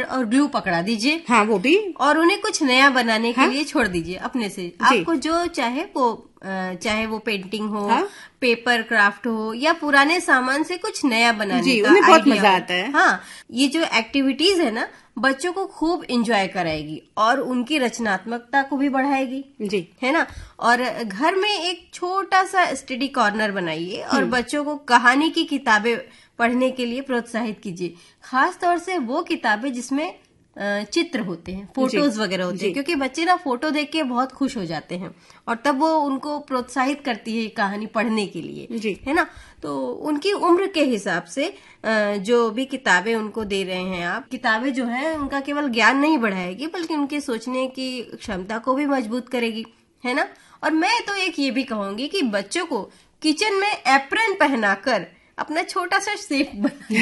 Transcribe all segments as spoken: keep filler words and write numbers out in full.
और ग्लू पकड़ा दीजिए। हाँ, वो भी। और उन्हें कुछ नया बनाने के हाँ? लिए छोड़ दीजिए अपने से। आपको जो चाहे वो, चाहे वो पेंटिंग हो, हाँ? पेपर क्राफ्ट हो, या पुराने सामान से कुछ नया बनाने जी, का उन्हें बहुत मजा हो। आता है। हाँ, ये जो एक्टिविटीज है ना, बच्चों को खूब एंजॉय कराएगी और उनकी रचनात्मकता को भी बढ़ाएगी। जी, है ना। और घर में एक छोटा सा स्टडी कॉर्नर बनाइए और बच्चों को कहानी की किताबें पढ़ने के लिए प्रोत्साहित कीजिए। खास तौर से वो किताबें जिसमें चित्र होते हैं, फोटोज वगैरह होते हैं, क्योंकि बच्चे ना फोटो देख के बहुत खुश हो जाते हैं और तब वो उनको प्रोत्साहित करती है कहानी पढ़ने के लिए। है ना। तो उनकी उम्र के हिसाब से जो भी किताबें उनको दे रहे हैं आप, किताबें जो है उनका केवल ज्ञान नहीं बढ़ाएगी बल्कि उनके सोचने की क्षमता को भी मजबूत करेगी। है ना। और मैं तो एक ये भी कहूंगी कि बच्चों को किचन में एप्रन पहनाकर अपना छोटा सा शेफ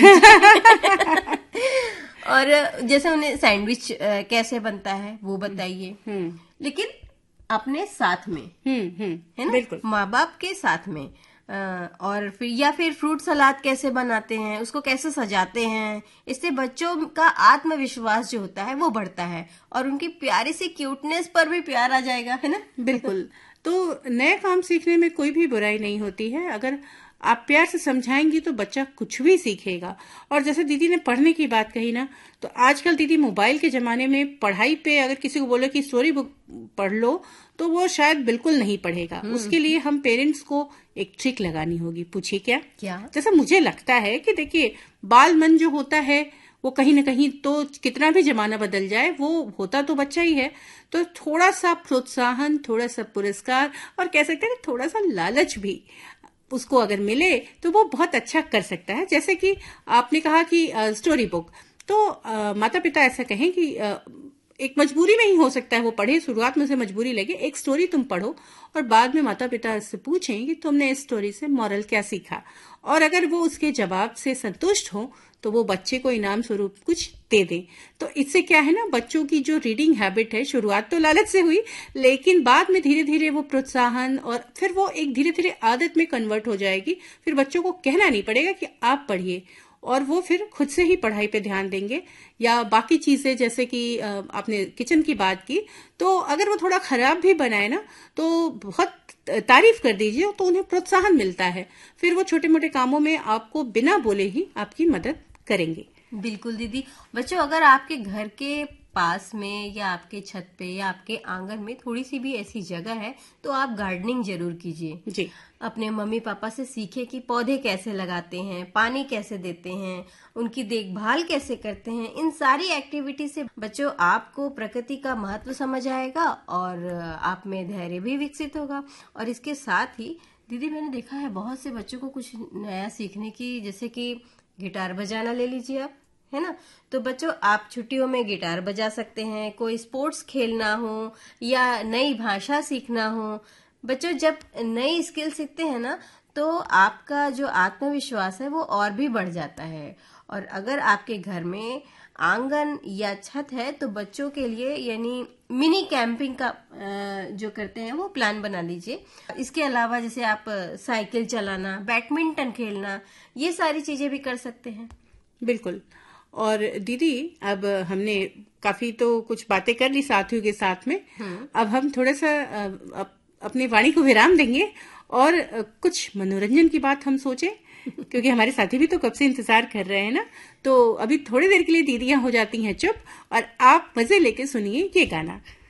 बना और जैसे उन्हें सैंडविच कैसे बनता है वो बताइए, लेकिन अपने साथ में। है ना। बिल्कुल, माँ बाप के साथ में। और फिर या फिर फ्रूट सलाद कैसे बनाते हैं, उसको कैसे सजाते हैं, इससे बच्चों का आत्मविश्वास जो होता है वो बढ़ता है और उनकी प्यारी सी क्यूटनेस पर भी प्यार आ जाएगा। है ना। बिल्कुल। तो नए काम सीखने में कोई भी बुराई नहीं होती है। अगर आप प्यार से समझाएंगी तो बच्चा कुछ भी सीखेगा। और जैसे दीदी ने पढ़ने की बात कही ना, तो आजकल दीदी मोबाइल के जमाने में पढ़ाई पे अगर किसी को बोले कि स्टोरी बुक पढ़ लो तो वो शायद बिल्कुल नहीं पढ़ेगा। उसके लिए हम पेरेंट्स को एक ट्रिक लगानी होगी। पूछिए क्या? क्या? जैसा मुझे लगता है कि देखिए, बाल मन जो होता है वो कहीं ना कहीं, तो कितना भी जमाना बदल जाए वो होता तो बच्चा ही है। तो थोड़ा सा प्रोत्साहन, थोड़ा सा पुरस्कार और कह सकते हैं थोड़ा सा लालच भी उसको अगर मिले तो वो बहुत अच्छा कर सकता है। जैसे कि आपने कहा कि आ, स्टोरी बुक, तो आ, माता पिता ऐसा कहें कि आ, एक मजबूरी में ही हो सकता है वो पढ़े, शुरुआत में उसे मजबूरी लगे, एक स्टोरी तुम पढ़ो और बाद में माता पिता से पूछें कि तुमने इस स्टोरी से मॉरल क्या सीखा, और अगर वो उसके जवाब से संतुष्ट हो तो वो बच्चे को इनाम स्वरूप कुछ दे दे। तो इससे क्या है ना, बच्चों की जो रीडिंग हैबिट है, शुरुआत तो लालच से हुई लेकिन बाद में धीरे धीरे वो प्रोत्साहन और फिर वो एक धीरे धीरे आदत में कन्वर्ट हो जाएगी। फिर बच्चों को कहना नहीं पड़ेगा कि आप पढ़िए और वो फिर खुद से ही पढ़ाई पे ध्यान देंगे। या बाकी चीजें जैसे कि आपने किचन की बात की, तो अगर वो थोड़ा खराब भी बनाए ना तो बहुत तारीफ कर दीजिए तो उन्हें प्रोत्साहन मिलता है। फिर वो छोटे मोटे कामों में आपको बिना बोले ही आपकी मदद करेंगे। बिल्कुल दीदी। बच्चों, अगर आपके घर के पास में या आपके छत पे या आपके आंगन में थोड़ी सी भी ऐसी जगह है तो आप गार्डनिंग जरूर कीजिए। जी। अपने मम्मी पापा से सीखे कि पौधे कैसे लगाते हैं, पानी कैसे देते हैं, उनकी देखभाल कैसे करते हैं। इन सारी एक्टिविटी से बच्चों आपको प्रकृति का महत्व समझ आएगा और आप में धैर्य भी विकसित होगा। और इसके साथ ही दीदी, मैंने देखा है बहुत से बच्चों को कुछ नया सीखने की, जैसे कि गिटार बजाना ले लीजिए आप, है ना। तो बच्चों, आप छुट्टियों में गिटार बजा सकते हैं। कोई स्पोर्ट्स खेलना हो या नई भाषा सीखना हो, बच्चों जब नई स्किल सीखते हैं ना तो आपका जो आत्मविश्वास है वो और भी बढ़ जाता है। और अगर आपके घर में आंगन या छत है तो बच्चों के लिए यानी मिनी कैंपिंग का जो करते हैं वो प्लान बना लीजिए। इसके अलावा जैसे आप साइकिल चलाना, बैडमिंटन खेलना, ये सारी चीजें भी कर सकते हैं। बिल्कुल। और दीदी, अब हमने काफी तो कुछ बातें कर ली साथियों के साथ में, अब हम थोड़ा सा अपनी वाणी को विराम देंगे और कुछ मनोरंजन की बात हम सोचें, क्योंकि हमारे साथी भी तो कब से इंतजार कर रहे हैं ना। तो अभी थोड़ी देर के लिए दीदियां हो जाती हैं चुप और आप मजे लेके सुनिए ये गाना।